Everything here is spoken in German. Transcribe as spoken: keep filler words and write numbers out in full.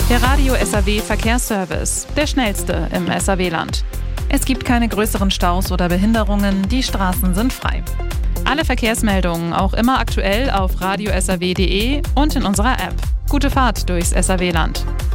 Der Radio S A W Verkehrsservice, der schnellste im S A W-Land. Es gibt keine größeren Staus oder Behinderungen, die Straßen sind frei. Alle Verkehrsmeldungen auch immer aktuell auf radio s a w punkt d e und in unserer App. Gute Fahrt durchs S A W-Land.